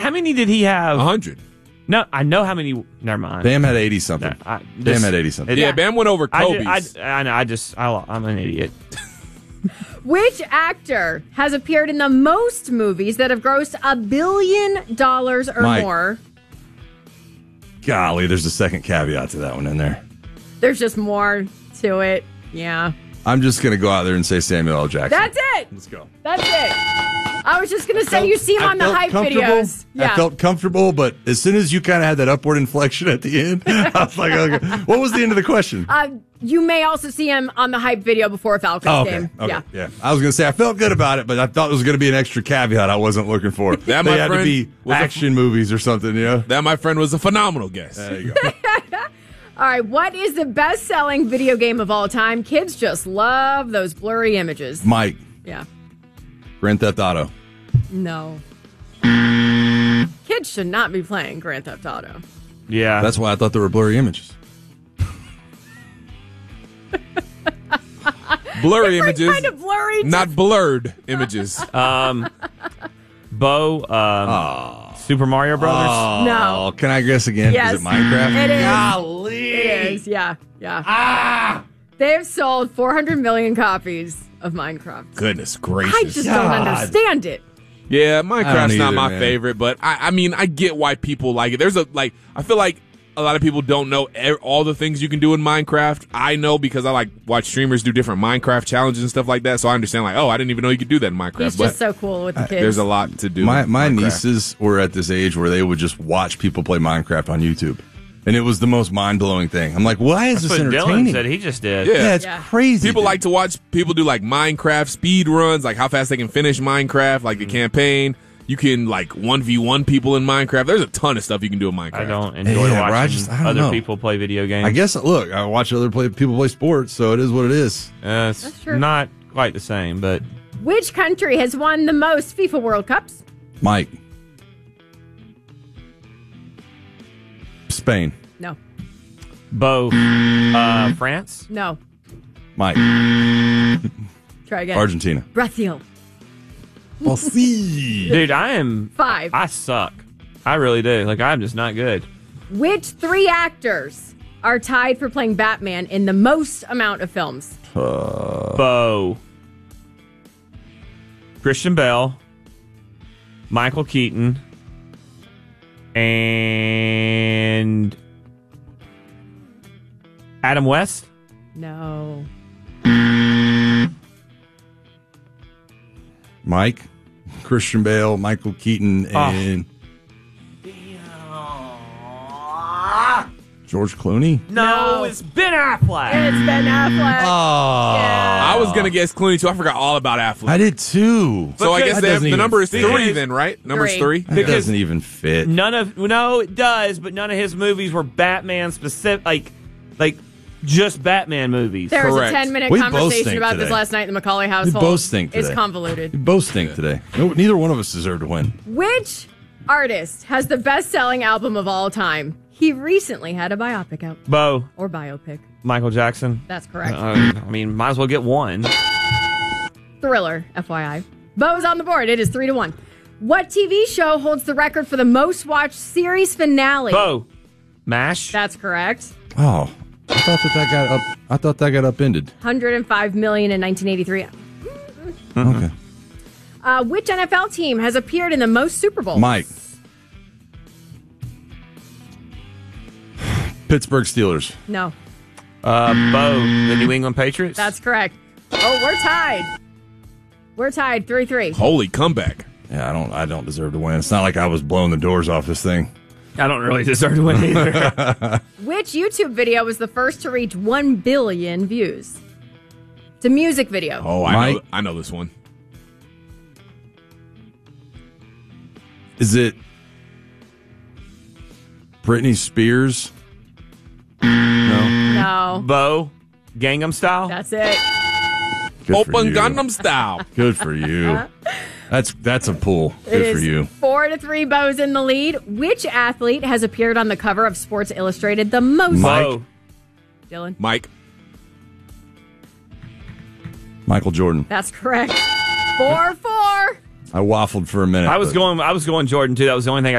How many did he have? 100. No, I know how many. Never mind. Bam had 80-something. Bam had 80-something. Yeah, Bam went over Kobe's. I know. I'm an idiot. Which actor has appeared in the most movies that have grossed $1 billion or Mike. more? Golly, there's a second caveat to that one in there. There's just more to it. Yeah. I'm just going to go out there and say Samuel L. Jackson. That's it. Let's go. That's it. I was just going to say you see him on the hype videos. Yeah. I felt comfortable, but as soon as you kind of had that upward inflection at the end, I was like, okay. What was the end of the question? You may also see him on the hype video before a Falcons game. Okay. Yeah. I was going to say I felt good about it, but I thought it was going to be an extra caveat I wasn't looking for. That, they my had to friend, be action movies or something, you know? That, my friend, was a phenomenal guess. There you go. All right, what is the best-selling video game of all time? Kids just love those blurry images. Mike. Yeah. Grand Theft Auto. No. Kids should not be playing Grand Theft Auto. Yeah. That's why I thought there were blurry images. Blurry images. Kind of blurry. Not blurred images. Bo, Super Mario Brothers? No. Can I guess again? Yes. Is it Minecraft? It is. Golly. It is, yeah. They have sold 400 million copies of Minecraft. Goodness gracious. I just don't understand it. Yeah, Minecraft's not either, my man. favorite, but I mean, I get why people like it. I feel like a lot of people don't know all the things you can do in Minecraft. I know because I watch streamers do different Minecraft challenges and stuff like that, so I understand I didn't even know you could do that in Minecraft. He's just so cool with the kids. There's a lot to do. My in Minecraft. nieces were at this age where they would just watch people play Minecraft on YouTube. And it was the most mind-blowing thing. I'm like, why is That's this what entertaining? Dylan said he just did. Yeah, it's crazy. People dude. like to watch people do Minecraft speed runs, how fast they can finish Minecraft, the campaign. You can 1v1 people in Minecraft. There's a ton of stuff you can do in Minecraft. I don't enjoy Yeah, watching I don't other know. people play video games. I guess, look, I watch other people play sports, so it is what it is. It's That's true. not quite the same, but Which country has won the most FIFA World Cups? Mike. Spain. No. Bo, France? No. Mike. Try again. Argentina. Brazil. Well, see. Dude, I suck. I really do. I'm just not good. Which three actors are tied for playing Batman in the most amount of films? Bo, Christian Bale, Michael Keaton, and Adam West? No. Mike, Christian Bale, Michael Keaton, and George Clooney. No, it's Ben Affleck. It's Ben Affleck. Oh, I was going to guess Clooney, too. I forgot all about Affleck. I did too. So I guess That the doesn't number is even 3 fit. then, right? Number's Three. 3? That doesn't even fit. No, it does, but none of his movies were Batman specific, just Batman movies. There was a Correct. 10-minute We both conversation stink about this today. last night in the Macaulay household. both stink It's today. convoluted. You both stink today. No, neither one of us deserve to win. Which artist has the best-selling album of all time? He recently had a biopic out. Bo, Or biopic. Michael Jackson. That's correct. Might as well get one. Thriller, FYI. Bo's on the board. It is 3-1. What TV show holds the record for the most watched series finale? Bo, MASH. That's correct. Oh, I thought that got upended. 105 million in 1983. Okay. Which NFL team has appeared in the most Super Bowls? Mike. Pittsburgh Steelers. No, Bo, the New England Patriots. that's correct. Oh, we're tied. We're tied 3-3. Holy comeback. Yeah, I don't deserve to win. It's not like I was blowing the doors off this thing. I don't really deserve to win either. Which YouTube video was the first to reach 1 billion views? It's a music video. Oh, Mike? I know this one. Is it Britney Spears? No. No, Bo, Gangnam Style. that's it. Good for Open you. Gundam style. Good for you. That's a pull. It Good is for you. 4-3. Bo's in the lead. Which athlete has appeared on the cover of Sports Illustrated the most? Bo, Dylan. Mike. Michael Jordan. That's correct. 4-4. I waffled for a minute. I was but- going Jordan too. That was the only thing